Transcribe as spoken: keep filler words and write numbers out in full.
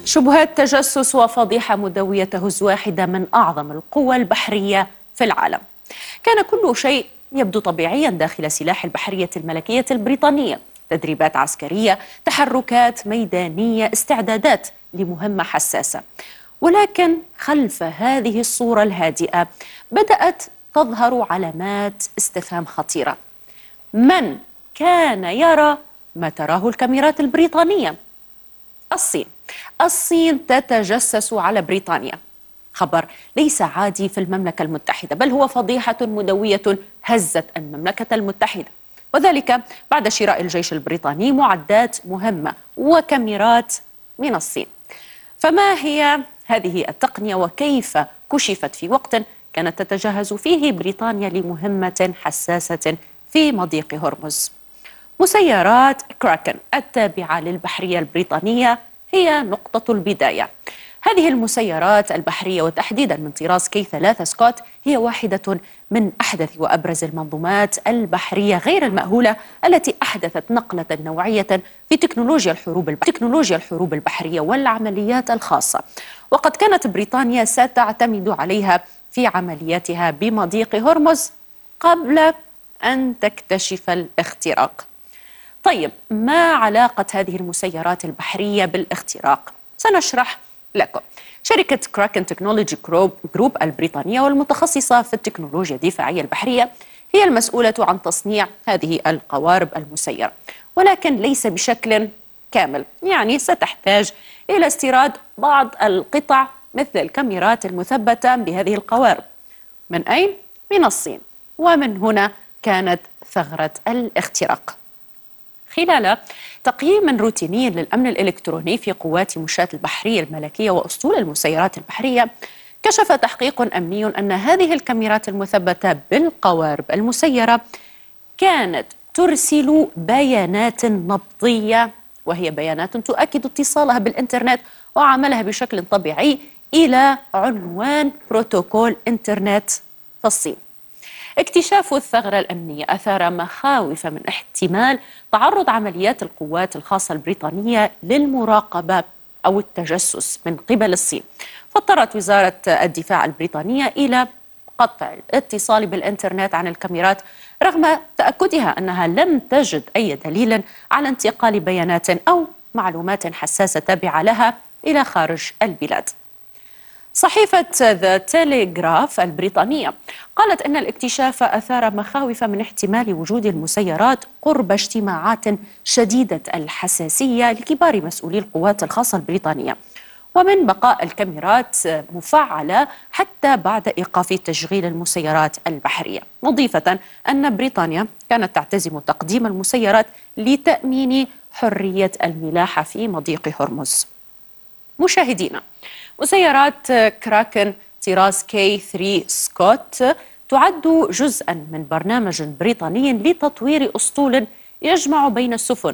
شبهات تجسس وفضيحة مدوية تهز واحدة من أعظم القوى البحرية في العالم. كان كل شيء يبدو طبيعيا داخل سلاح البحرية الملكية البريطانية، تدريبات عسكرية، تحركات ميدانية، استعدادات لمهمة حساسة. ولكن خلف هذه الصورة الهادئة بدأت تظهر علامات استفهام خطيرة. من كان يرى ما تراه الكاميرات البريطانية؟ الصين. الصين تتجسس على بريطانيا، خبر ليس عادي في المملكة المتحدة، بل هو فضيحة مدوية هزت المملكة المتحدة، وذلك بعد شراء الجيش البريطاني معدات مهمة وكاميرات من الصين. فما هي هذه التقنية وكيف كشفت في وقت كانت تتجهز فيه بريطانيا لمهمة حساسة في مضيق هرمز؟ مسيرات كراكن التابعة للبحرية البريطانية هي نقطة البداية. هذه المسيرات البحرية وتحديدا من طراز كي ثلاثة سكوت هي واحدة من أحدث وأبرز المنظومات البحرية غير المأهولة التي أحدثت نقلة نوعية في تكنولوجيا الحروب البحرية, تكنولوجيا الحروب البحرية والعمليات الخاصة، وقد كانت بريطانيا ستعتمد عليها في عملياتها بمضيق هرمز قبل أن تكتشف الاختراق. طيب، ما علاقة هذه المسيرات البحرية بالاختراق؟ سنشرح لكم. شركة كراكن تكنولوجي جروب, جروب البريطانية والمتخصصة في التكنولوجيا الدفاعية البحرية هي المسؤولة عن تصنيع هذه القوارب المسيرة، ولكن ليس بشكل كامل، يعني ستحتاج إلى استيراد بعض القطع مثل الكاميرات المثبتة بهذه القوارب. من أين؟ من الصين، ومن هنا كانت ثغرة الاختراق. خلال تقييم روتيني للأمن الإلكتروني في قوات مشاة البحرية الملكية وأسطول المسيرات البحرية، كشف تحقيق أمني أن هذه الكاميرات المثبتة بالقوارب المسيرة كانت ترسل بيانات نبضية، وهي بيانات تؤكد اتصالها بالإنترنت وعملها بشكل طبيعي إلى عنوان بروتوكول إنترنت في الصين. اكتشاف الثغرة الأمنية أثار مخاوف من احتمال تعرض عمليات القوات الخاصة البريطانية للمراقبة أو التجسس من قبل الصين، فاضطرت وزارة الدفاع البريطانية إلى قطع الاتصال بالإنترنت عن الكاميرات رغم تأكدها أنها لم تجد أي دليل على انتقال بيانات أو معلومات حساسة تابعة لها إلى خارج البلاد. صحيفة ذا تيليغراف البريطانية قالت أن الاكتشاف أثار مخاوف من احتمال وجود المسيرات قرب اجتماعات شديدة الحساسية لكبار مسؤولي القوات الخاصة البريطانية، ومن بقاء الكاميرات مفعلة حتى بعد إيقاف تشغيل المسيرات البحرية، مضيفة أن بريطانيا كانت تعتزم تقديم المسيرات لتأمين حرية الملاحة في مضيق هرمز. مشاهدينا، مسيرات كراكن طراز كي ثلاثة سكوت تعد جزءا من برنامج بريطاني لتطوير أسطول يجمع بين السفن